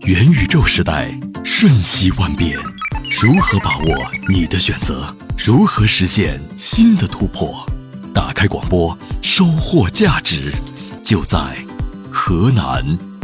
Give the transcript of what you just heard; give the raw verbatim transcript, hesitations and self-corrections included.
元宇宙时代瞬息万变，如何把握你的选择？如何实现新的突破？打开广播，收获价值，就在河南。